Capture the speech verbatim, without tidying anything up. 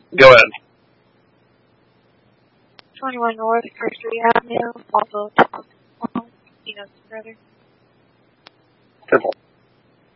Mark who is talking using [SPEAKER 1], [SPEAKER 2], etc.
[SPEAKER 1] Go ahead.
[SPEAKER 2] twenty-one North First Street Avenue, off of Peanuts, brother.
[SPEAKER 1] Simple.